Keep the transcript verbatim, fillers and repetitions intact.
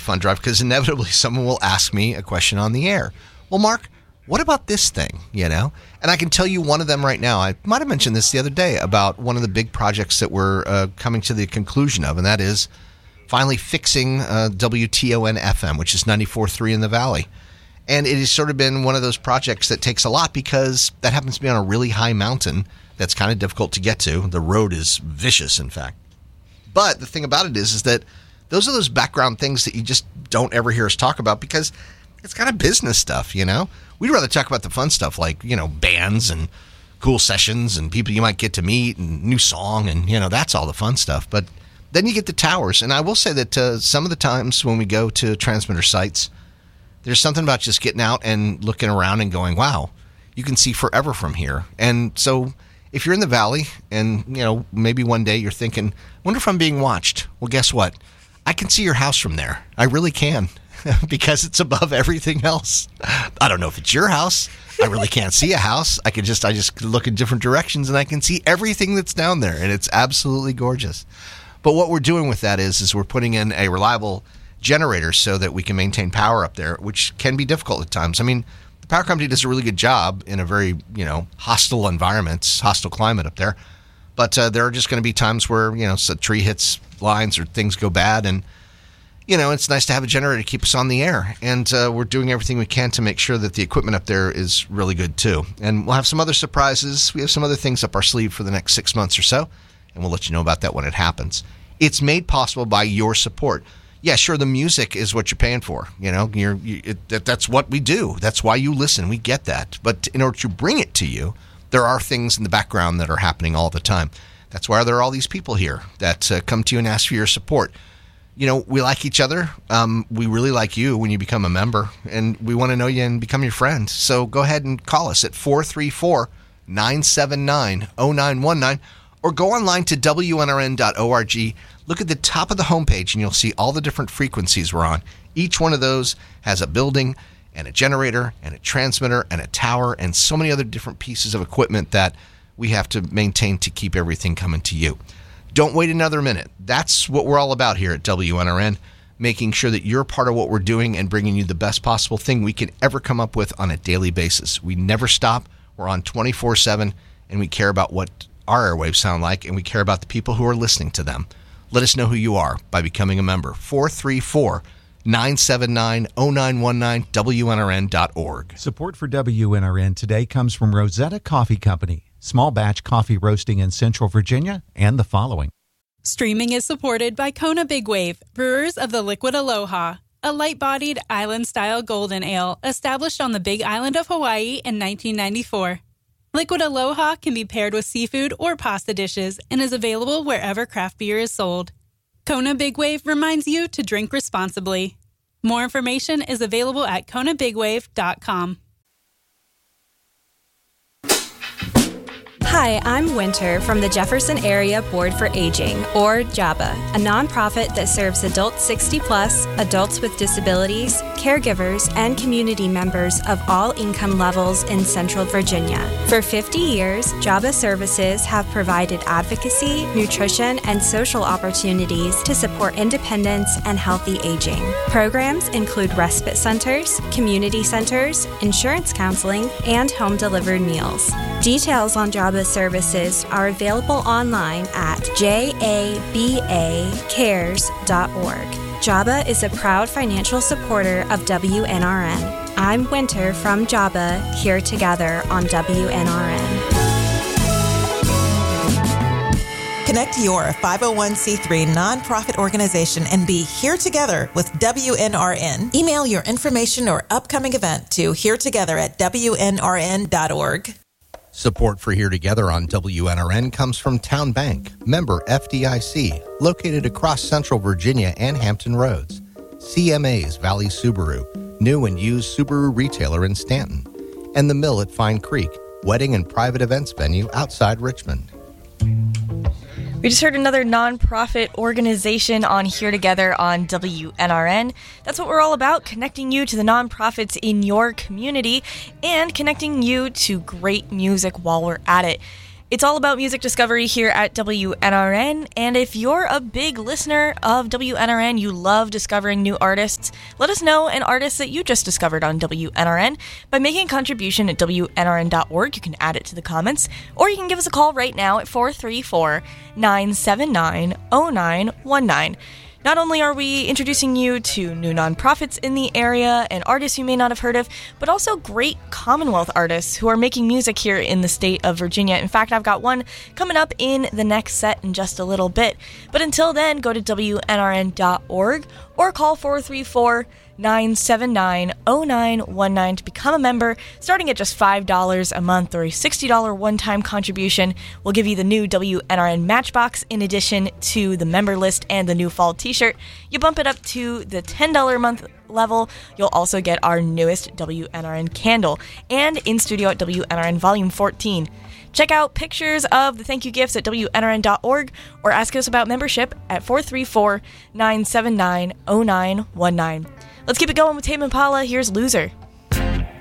fun drive because inevitably someone will ask me a question on the air. Well, Mark, what about this thing, you know? And I can tell you one of them right now. I might have mentioned this the other day about one of the big projects that we're uh, coming to the conclusion of, and that is finally fixing uh, W T O N F M, which is ninety-four point three in the Valley. And it has sort of been one of those projects that takes a lot because that happens to be on a really high mountain that's kind of difficult to get to. The road is vicious, in fact. But the thing about it is, is that those are those background things that you just don't ever hear us talk about because it's kind of business stuff, you know? We'd rather talk about the fun stuff like, you know, bands and cool sessions and people you might get to meet and new song and, you know, that's all the fun stuff. But then you get the towers. And I will say that uh, some of the times when we go to transmitter sites, there's something about just getting out and looking around and going, wow, you can see forever from here. And so if you're in the Valley and, you know, maybe one day you're thinking, wonder if I'm being watched. Well, guess what? I can see your house from there. I really can. Because it's above everything else. I don't know if it's your house. I really can't see a house. I can just I just look in different directions and I can see everything that's down there, and it's absolutely gorgeous. But what we're doing with that is is we're putting in a reliable generator so that we can maintain power up there, which can be difficult at times. I mean, the power company does a really good job in a very, you know, hostile environment, hostile climate up there. But uh, there are just going to be times where, you know, so a tree hits lines or things go bad, and you know, it's nice to have a generator to keep us on the air. And uh, we're doing everything we can to make sure that the equipment up there is really good, too. And we'll have some other surprises. We have some other things up our sleeve for the next six months or so, and we'll let you know about that when it happens. It's made possible by your support. Yeah, sure, the music is what you're paying for. You know, you're, you, it, that, that's what we do. That's why you listen. We get that. But in order to bring it to you, there are things in the background that are happening all the time. That's why there are all these people here that uh, come to you and ask for your support. You know, we like each other. Um, we really like you when you become a member, and we want to know you and become your friend. So go ahead and call us at four three four, nine seven nine, zero nine one nine or go online to W N R N dot org. Look at the top of the homepage, and you'll see all the different frequencies we're on. Each one of those has a building and a generator and a transmitter and a tower and so many other different pieces of equipment that we have to maintain to keep everything coming to you. Don't wait another minute. That's what we're all about here at W N R N, making sure that you're part of what we're doing and bringing you the best possible thing we can ever come up with on a daily basis. We never stop. We're on twenty-four seven, and we care about what our airwaves sound like, and we care about the people who are listening to them. Let us know who you are by becoming a member. four three four, nine seven nine, zero nine one nine, W N R N dot org. Support for W N R N today comes from Rosetta Coffee Company, small batch coffee roasting in Central Virginia, and the following. Streaming is supported by Kona Big Wave, brewers of the Liquid Aloha, a light-bodied island-style golden ale established on the Big Island of Hawaii in nineteen ninety-four. Liquid Aloha can be paired with seafood or pasta dishes and is available wherever craft beer is sold. Kona Big Wave reminds you to drink responsibly. More information is available at kona big wave dot com. Hi, I'm Winter from the Jefferson Area Board for Aging, or JABA, a nonprofit that serves adults sixty plus, adults with disabilities, caregivers, and community members of all income levels in Central Virginia. For fifty years, JABA services have provided advocacy, nutrition, and social opportunities to support independence and healthy aging. Programs include respite centers, community centers, insurance counseling, and home-delivered meals. Details on JABA services are available online at jaba cares dot org. JABA is a proud financial supporter of W N R N. I'm Winter from JABA, here together on W N R N. Connect your five oh one c three nonprofit organization and be here together with W N R N. Email your information or upcoming event to here together at W N R N dot org. Support for Here Together on W N R N comes from Town Bank, member F D I C, located across Central Virginia and Hampton Roads. C M A's Valley Subaru, new and used Subaru retailer in Stanton. And The Mill at Fine Creek, wedding and private events venue outside Richmond. We just heard another nonprofit organization on Here Together on W N R N. That's what we're all about, connecting you to the nonprofits in your community and connecting you to great music while we're at it. It's all about music discovery here at W N R N, and if you're a big listener of W N R N, you love discovering new artists, let us know an artist that you just discovered on W N R N by making a contribution at W N R N dot org. You can add it to the comments, or you can give us a call right now at four three four, nine seven nine, zero nine one nine. Not only are we introducing you to new nonprofits in the area and artists you may not have heard of, but also great Commonwealth artists who are making music here in the state of Virginia. In fact, I've got one coming up in the next set in just a little bit. But until then, go to W N R N dot org or call four three four, nine seven nine, zero nine one nine to become a member, starting at just five dollars a month or a sixty dollars one-time contribution. We'll give you the new W N R N Matchbox in addition to the member list and the new fall t-shirt. You bump it up to the ten dollars a month level, you'll also get our newest W N R N candle and in studio at W N R N Volume fourteen. Check out pictures of the thank you gifts at W N R N dot org or ask us about membership at four three four, nine seven nine, zero nine one nine. Let's keep it going with Tame Impala. Here's Loser.